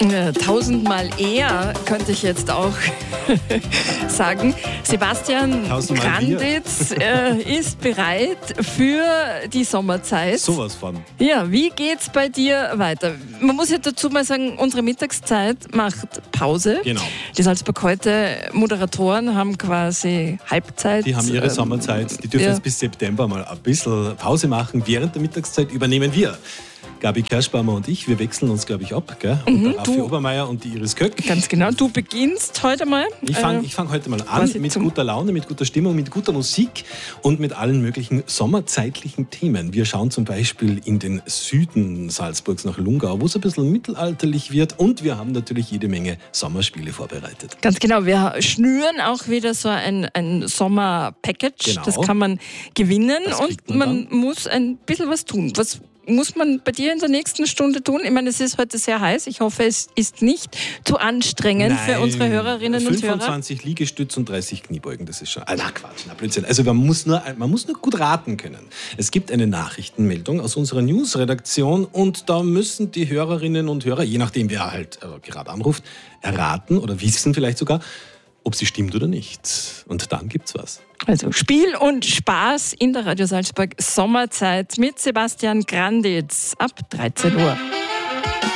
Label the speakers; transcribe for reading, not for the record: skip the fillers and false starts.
Speaker 1: Ja, tausendmal eher, könnte ich jetzt auch sagen. Sebastian Granditz ist bereit für die Sommerzeit.
Speaker 2: Sowas von.
Speaker 1: Ja, wie geht's bei dir weiter? Man muss ja dazu mal sagen, unsere Mittagszeit macht Pause.
Speaker 2: Genau.
Speaker 1: Die Salzburg heute Moderatoren haben quasi Halbzeit.
Speaker 2: Die haben ihre Sommerzeit. Die dürfen jetzt bis September mal ein bisschen Pause machen. Während der Mittagszeit übernehmen wir. Gabi Kerschbaumer und ich, wir wechseln uns, glaube ich, ab. Gell? Und der Raffi Obermeier und die Iris Köck.
Speaker 1: Ganz genau, du beginnst heute mal.
Speaker 2: Ich fang heute mal an mit guter Laune, mit guter Stimmung, mit guter Musik und mit allen möglichen sommerzeitlichen Themen. Wir schauen zum Beispiel in den Süden Salzburgs nach Lungau, wo es ein bisschen mittelalterlich wird, und wir haben natürlich jede Menge Sommerspiele vorbereitet.
Speaker 1: Ganz genau, wir schnüren auch wieder so ein Sommer-Package.
Speaker 2: Genau.
Speaker 1: Das kann man gewinnen und man muss ein bisschen was tun. Was muss man bei dir in der nächsten Stunde tun? Ich meine, es ist heute sehr heiß. Ich hoffe, es ist nicht zu anstrengend für unsere Hörerinnen und Hörer.
Speaker 2: 25 Liegestütz und 30 Kniebeugen, das ist schon... Quatsch, Blödsinn. Also man muss nur gut raten können. Es gibt eine Nachrichtenmeldung aus unserer News-Redaktion und da müssen die Hörerinnen und Hörer, je nachdem wer halt gerade anruft, erraten oder wissen vielleicht sogar, ob sie stimmt oder nicht. Und dann gibt's was.
Speaker 1: Also Spiel und Spaß in der Radio Salzburg Sommerzeit mit Sebastian Granditz ab 13 Uhr.